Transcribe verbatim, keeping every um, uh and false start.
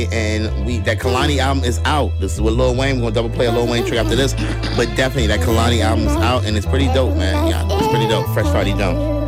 And we that Kalani album is out. This is with Lil Wayne. We're gonna double play a Lil Wayne track after this. But definitely that Kalani album is out and it's pretty dope, man. Yeah, it's pretty dope. Fresh Friday Jones.